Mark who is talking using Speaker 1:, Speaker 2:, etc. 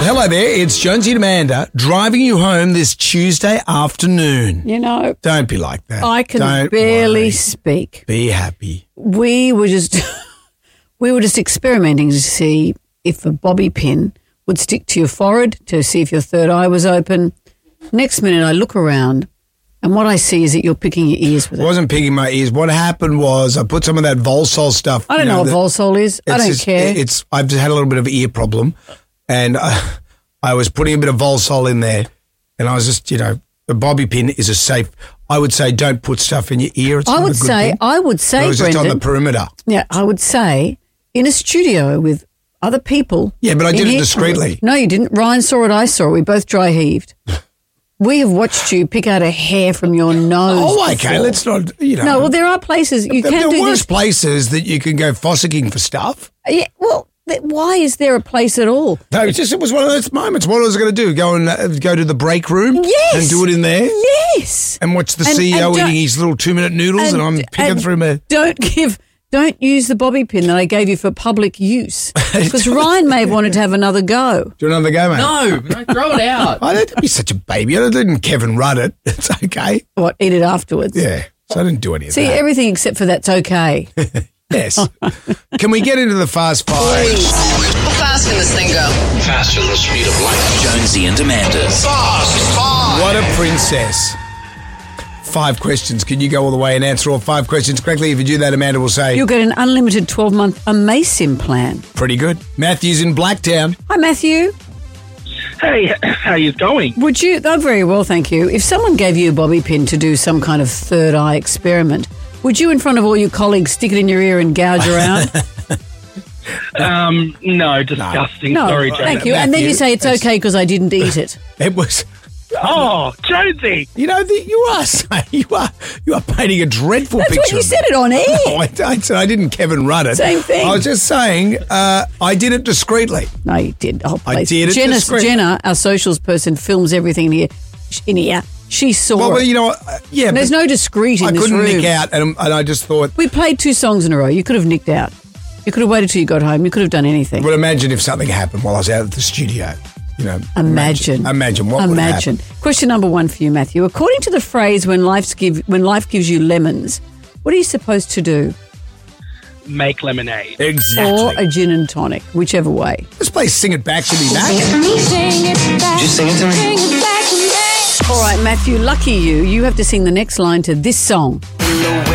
Speaker 1: Hello there, it's Jonesy and Amanda driving you home this Tuesday afternoon.
Speaker 2: You know,
Speaker 1: Don't be like that.
Speaker 2: I can
Speaker 1: Don't
Speaker 2: barely
Speaker 1: worry.
Speaker 2: speak.
Speaker 1: Be happy.
Speaker 2: We were just experimenting to see if a bobby pin would stick to your forehead to see if your third eye was open. Next minute, I look around, and what I see is that you're picking your ears with
Speaker 1: I
Speaker 2: it.
Speaker 1: wasn't picking my ears. What happened was I put some of that Volsol stuff.
Speaker 2: I don't know what Volsol is. I don't care.
Speaker 1: I've just had a little bit of an ear problem, and I was putting a bit of Volsol in there, and I was just, the bobby pin is a safe. I would say don't put stuff in your ear. It's
Speaker 2: I
Speaker 1: not
Speaker 2: would
Speaker 1: a good
Speaker 2: say,
Speaker 1: thing.
Speaker 2: I would say,
Speaker 1: It was just on
Speaker 2: Brendan.
Speaker 1: the perimeter.
Speaker 2: Yeah, I would say in a studio with other people.
Speaker 1: Yeah, but I
Speaker 2: in
Speaker 1: did it
Speaker 2: here-
Speaker 1: discreetly.
Speaker 2: No, you didn't. Ryan saw it. I saw it. We both dry heaved. We have watched you pick out a hair from your nose.
Speaker 1: Oh, okay.
Speaker 2: before.
Speaker 1: Let's not,
Speaker 2: No, well, there are places you
Speaker 1: There
Speaker 2: can
Speaker 1: are
Speaker 2: do
Speaker 1: worse
Speaker 2: this.
Speaker 1: places that you can go fossicking for stuff.
Speaker 2: Yeah, well, why is there a place at all?
Speaker 1: No, it was one of those moments. What was I going to do? Go to the break room?
Speaker 2: Yes.
Speaker 1: And do it in there?
Speaker 2: Yes.
Speaker 1: And watch the
Speaker 2: And
Speaker 1: CEO
Speaker 2: don't-
Speaker 1: eating his little 2-minute noodles and I'm picking through my...
Speaker 2: Don't use the bobby pin that I gave you for public use. Because Ryan may have wanted to have another go.
Speaker 1: Do you want another go, mate?
Speaker 3: No, throw it out.
Speaker 1: I don't be such a baby. I didn't Kevin Rudd it. It's okay.
Speaker 2: What, eat it afterwards?
Speaker 1: Yeah. So I didn't do any of
Speaker 2: See,
Speaker 1: that.
Speaker 2: everything except for that's okay.
Speaker 1: Yes. Can we get into the fast five?
Speaker 4: How fast can this thing go?
Speaker 5: Faster than the speed of light. Jonesy and Amanda's Fast Five.
Speaker 1: What a princess. 5 questions. Can you go all the way and answer all 5 questions correctly? If you do that, Amanda will say,
Speaker 2: You'll get an unlimited 12-month Amasim plan.
Speaker 1: pretty good. Matthew's in Blacktown.
Speaker 2: Hi, Matthew.
Speaker 6: Hey, how you going?
Speaker 2: Would you? Oh, very well, thank you. If someone gave you a bobby pin to do some kind of third eye experiment, would you, in front of all your colleagues, stick it in your ear and gouge around?
Speaker 6: No, disgusting.
Speaker 2: No,
Speaker 6: Sorry,
Speaker 2: thank
Speaker 6: Jonesy.
Speaker 2: you. And then you
Speaker 1: Matthew,
Speaker 2: say it's okay because I didn't eat it.
Speaker 1: It was...
Speaker 6: Oh, Jonesy.
Speaker 1: You are painting a dreadful
Speaker 2: That's
Speaker 1: picture.
Speaker 2: what you
Speaker 1: of
Speaker 2: said
Speaker 1: me.
Speaker 2: it on air.
Speaker 1: No, I said I didn't Kevin Rudd it.
Speaker 2: Same thing.
Speaker 1: I was just saying I did it discreetly.
Speaker 2: No, you did. Oh,
Speaker 1: I
Speaker 2: please.
Speaker 1: did it discreetly.
Speaker 2: Jenna, our socials person, films everything in here. She saw
Speaker 1: Well,
Speaker 2: it.
Speaker 1: but you know what? Yeah,
Speaker 2: There's
Speaker 1: but
Speaker 2: no discreet in
Speaker 1: I
Speaker 2: this
Speaker 1: couldn't
Speaker 2: room.
Speaker 1: nick out, and I just thought,
Speaker 2: We played 2 songs in a row. You could have nicked out. You could have waited till you got home. You could have done anything.
Speaker 1: well, imagine if something happened while I was out at the studio.
Speaker 2: Imagine
Speaker 1: what would happen.
Speaker 2: Question number 1 for you, Matthew. According to the phrase "when life gives you lemons," what are you supposed to do?
Speaker 6: Make lemonade.
Speaker 1: Exactly.
Speaker 2: Or a gin and tonic, whichever way.
Speaker 1: Let's play Sing It Back to Me Back.
Speaker 5: Just sing it to me.
Speaker 2: All right, Matthew, lucky you. You have to sing the next line to this song.